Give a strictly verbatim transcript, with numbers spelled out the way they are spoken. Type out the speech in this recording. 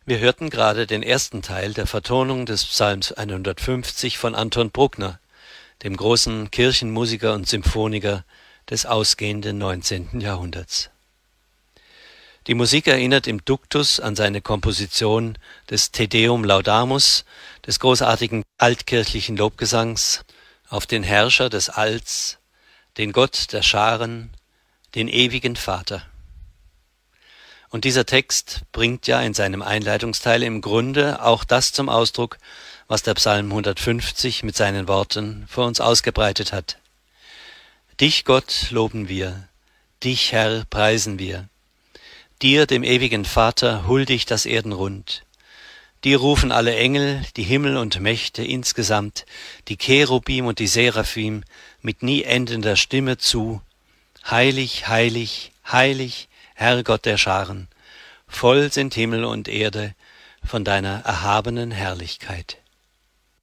Wir hörten gerade den ersten Teil der Vertonung des Psalms hundertfünfzig von Anton Bruckner, dem großen Kirchenmusiker und Symphoniker des ausgehenden neunzehnten Jahrhunderts. Die Musik erinnert im Duktus an seine Komposition des Te Deum Laudamus, des großartigen altkirchlichen Lobgesangs auf den Herrscher des Alls, den Gott der Scharen, den ewigen Vater. Und dieser Text bringt ja in seinem Einleitungsteil im Grunde auch das zum Ausdruck, was der Psalm hundertfünfzig mit seinen Worten vor uns ausgebreitet hat. Dich, Gott, loben wir, dich, Herr, preisen wir. Dir, dem ewigen Vater, huldigt das Erdenrund. Dir rufen alle Engel, die Himmel und Mächte insgesamt, die Cherubim und die Seraphim mit nie endender Stimme zu. Heilig, heilig, heilig, Herr Gott der Scharen, voll sind Himmel und Erde von deiner erhabenen Herrlichkeit.